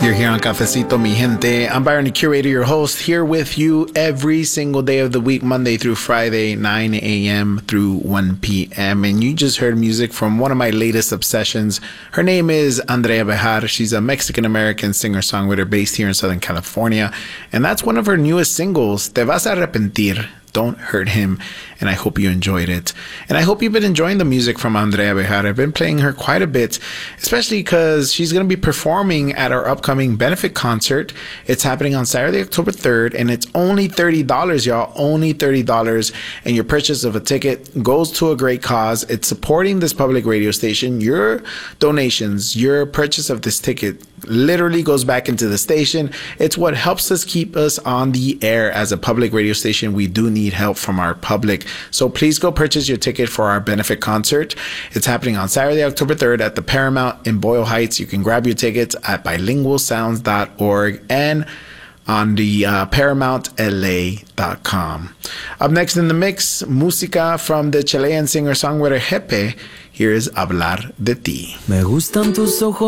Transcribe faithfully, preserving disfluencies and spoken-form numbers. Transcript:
You're here on Cafecito, mi gente. I'm Byron, the curator, your host, here with you every single day of the week, Monday through Friday, nine a.m. through one p.m. And you just heard music from one of my latest obsessions. Her name is Andrea Bejar. She's a Mexican-American singer-songwriter based here in Southern California. And that's one of her newest singles, Te Vas a Arrepentir. Don't Hurt Him, and I hope you enjoyed it. And I hope you've been enjoying the music from Andrea Bejar. I've been playing her quite a bit, especially because she's going to be performing at our upcoming benefit concert. It's happening on Saturday, October third, and it's only thirty dollars, y'all, only thirty dollars, and your purchase of a ticket goes to a great cause. It's supporting this public radio station. Your donations, your purchase of this ticket literally goes back into the station. It's what helps us keep us on the air as a public radio station. We do need help from our public. So please go purchase your ticket for our benefit concert. It's happening on Saturday, October third at the Paramount in Boyle Heights. You can grab your tickets at bilingual sounds dot org and on the uh, paramount L A dot com. Up next in the mix, música from the Chilean singer-songwriter Jepe. Here is Hablar de Ti. Me gustan tus ojos.